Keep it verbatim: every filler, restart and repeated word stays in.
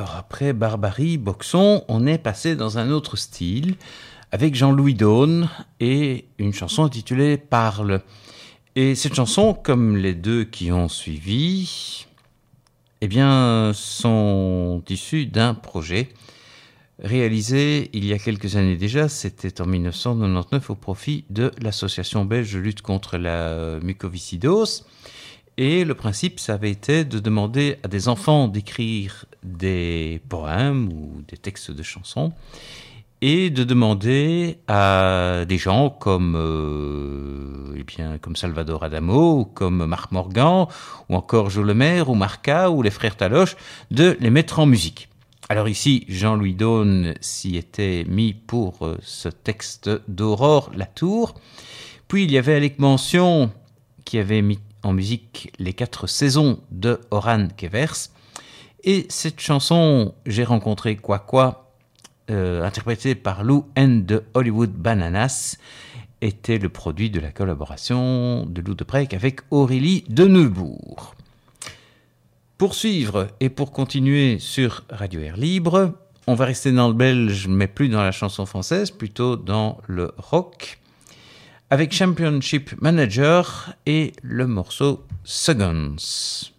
Alors, après Barbarie, Boxon, on est passé dans un autre style, avec Jean-Louis Daune et une chanson intitulée « Parle ». Et cette chanson, comme les deux qui ont suivi, eh bien, sont issues d'un projet réalisé il y a quelques années déjà, c'était en dix-neuf cent quatre-vingt-dix-neuf au profit de l'association belge de lutte contre la mucoviscidose. Et le principe, ça avait été de demander à des enfants d'écrire des poèmes ou des textes de chansons et de demander à des gens comme, euh, eh bien, comme Salvador Adamo, ou comme Marc Morgan, ou encore Jo Lemaire, ou Marca, ou les frères Taloche, de les mettre en musique. Alors ici, Jean-Louis Daune s'y était mis pour euh, ce texte d'Aurore Latour. Puis il y avait Alec Mention qui avait mis en musique Les Quatre Saisons de Oran Kevers. Et cette chanson, J'ai rencontré Quoi Quoi, euh, interprétée par Lou and the Hollywood Bananas, était le produit de la collaboration de Lou de Prec avec Aurélie de Neubourg. Pour suivre et pour continuer sur Radio Air Libre, on va rester dans le belge, mais plus dans la chanson française, plutôt dans le rock, avec Championship Manager et le morceau Seconds.